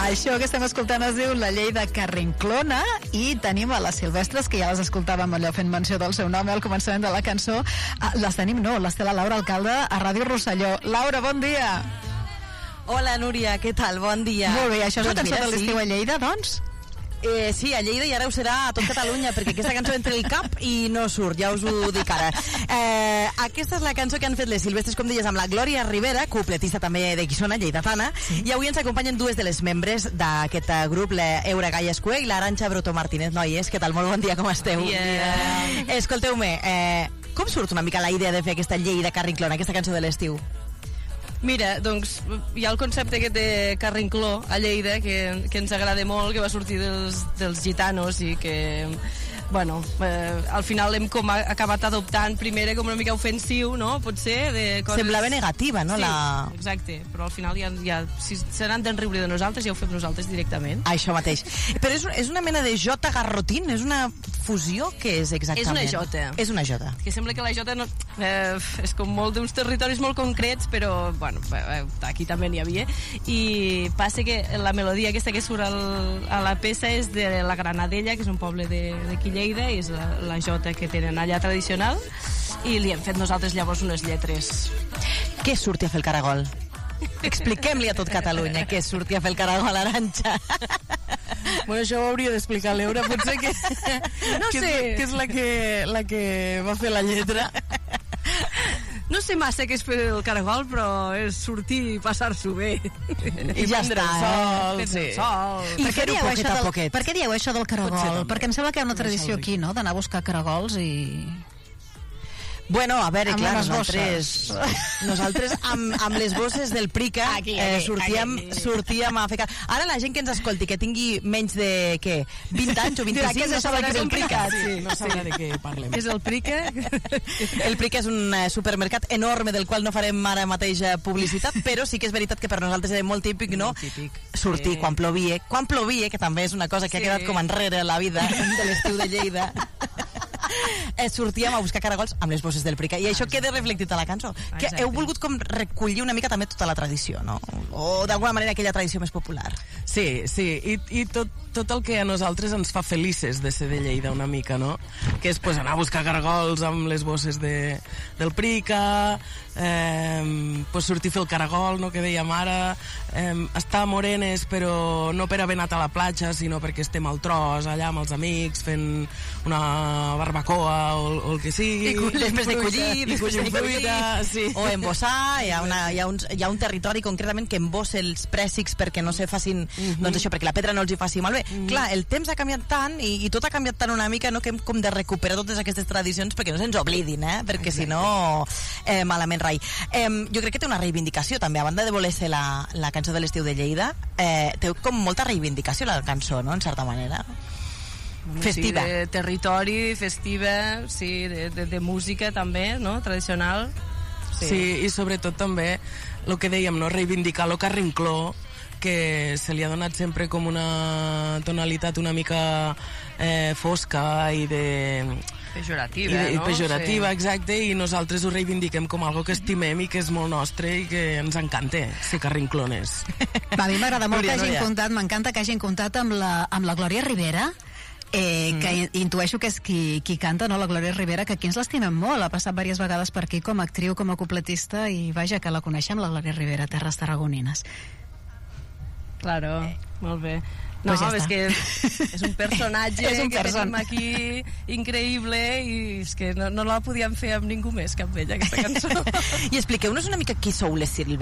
Això que estem escoltant es diu La llei de Carrinclona i tenim a les Silvestres, que ja les escoltàvem allò fent menció del seu nom al començament de la cançó. Les tenim, les té la Laura Alcalde a Ràdio Rosselló. Laura, bon dia. Hola, Núria, què tal? Bon dia. Molt bé, això és la cançó de l'estiu a Lleida, doncs? Sí, a Lleida i ara ho serà a tot Catalunya, perquè aquesta cançó entra el cap i no surt, ja us ho dic ara. Aquesta és la cançó que han fet les Silvestres, com deies, amb la Glòria Rivera, cupletista també de Guissona, lleidatana, i avui ens acompanyen dues de les membres d'aquest grup, l'Eura Gallescué i l'Arantxa Broto Martínez. Noies, què tal? Molt bon dia, com esteu? Bon dia. Escolteu-me, com surt una mica la idea de fer aquesta llei de Carrinclona, aquesta cançó de l'estiu? Mira, doncs hi ha el concepte aquest de Carrincló a Lleida que ens agrada molt, que va sortir dels gitanos i que, bueno, al final hem com acabat adoptant primera com una mica ofensiu, no? Potser de coses... Semblava negativa, no? Sí, exacte, però al final ja si se n'han d'enriure de nosaltres ja ho fem nosaltres directament. Això mateix. Però és una mena de jota garrotín? És una fusió? Què és exactament? És una jota. És una jota. Que sembla que la jota no, és com molt d'uns territoris molt concrets, però bueno, aquí també n'hi havia, i passa que la melodia aquesta que surt a la peça és de la Granadella, que és un poble d'aquí Lleida, i és la jota que tenen allà tradicional, i li hem fet nosaltres llavors unes lletres. Què surti a fer el caragol? Expliquem-li a tot Catalunya què surti a fer el caragol, Arantxa. Bueno, això ho hauria d'explicar l'Eura, potser que... No sé. Que és la que va fer la lletra. No sé massa què és fer el caragol, però és sortir i passar-s'ho bé. I ja està, Prendre el sol. I per què dieu això del caragol? Perquè em sembla que hi ha una tradició aquí, no?, d'anar a buscar caragols i... Bueno, a veure, amb clar, nosaltres amb les bosses del Prica sortíem a fer... Ara la gent que ens escolti, que tingui menys de, què, 20 anys o 25, no sabrà què és el Prica. Sí, no sabrà de què parlem. És el Prica? El Prica és un supermercat enorme del qual no farem ara mateix publicitat, però sí que és veritat que per nosaltres era molt típic, no? Sortir quan plovia, que també és una cosa que ha quedat com enrere a la vida de l'estiu de Lleida. Sortíem a buscar caragols amb les bosses del Prica, i això queda reflectit a la cançó, que heu volgut com recollir una mica també tota la tradició, no? O d'alguna manera aquella tradició més popular. Sí, i tot el que a nosaltres ens fa felices de ser de Lleida una mica, no? Que és pues, anar a buscar caragols amb les bosses del Prica, pues, sortir a fer el caragol, no?, que dèiem ara, estar morenes però no per haver anat a la platja, sinó perquè estem al tros allà amb els amics fent una barbacoa o el que sigui, després de collir fruita, sí. O embossar. Hi ha un territori concretament que embossa els prèssics perquè no se facin, doncs això, perquè la pedra no els hi faci malbé. Clar, el temps ha canviat tant i tot ha canviat tant una mica, no?, que hem com de recuperar totes aquestes tradicions perquè no se'ns oblidin, perquè si no malament rai. Jo crec que té una reivindicació també, a banda de voler ser la cançó de l'estiu de Lleida, té com molta reivindicació la cançó, no?, en certa manera. Festiva. Sí, de territori, festiva, sí, de música també, no?, tradicional. Sí, i sobretot també el que dèiem, no?, reivindicar lo carrincló, que se li ha donat sempre com una tonalitat una mica fosca i de... Pejorativa, no? Pejorativa, sí. Exacte, i nosaltres ho reivindiquem com algo que estimem i que és molt nostre i que ens encanta ser carrinclones. A mi m'agrada molt que hagin comptat, m'encanta que hagin comptat amb la Glòria Rivera, que intueixo que és qui canta, no?, la Glòria Rivera, que aquí ens l'estimem molt, ha passat diverses vegades per aquí com a actriu, com a cupletista, i vaja, que la coneixem, la Glòria Rivera, terres tarragonines. Claro, molt bé. No, pues és que és un personatge que tenim aquí increïble i és que no la podíem fer amb ningú més que amb ella, aquesta cançó. I expliqueu-nos una mica qui sou les Silvestres.